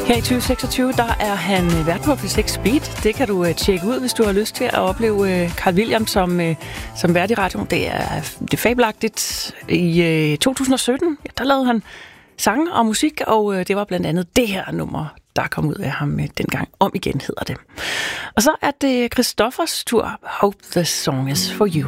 Her i 2026, der er han vært på P6 Speed. Det kan du tjekke ud, hvis du har lyst til at opleve Carl Williams som vært i radioen. Det er fabelagtigt. I 2017, der lavede han sange og musik, og det var blandt andet det her nummer, der kom ud af ham dengang. Om igen hedder det. Og så er det Christoffers tur. Hope the song is for you.